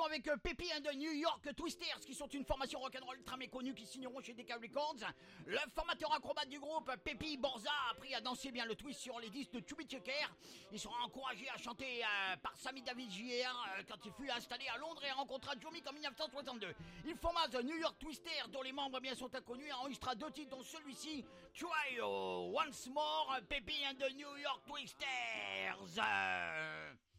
avec Peppy and the New York Twisters, qui sont une formation rock'n'roll très méconnue qui signeront chez Decca Records. Le formateur acrobate du groupe, Peppy Borza, a appris à danser bien le twist sur les disques de Chubby Checker. Il sera encouragé à chanter par Sammy Davis Jr. Quand il fut installé à Londres et rencontra Joe Meek en 1962. Il forma The New York Twisters, dont les membres bien sont inconnus, et enregistra 2 titres, dont celui-ci, Try Once More, Peppy and the New York Twisters.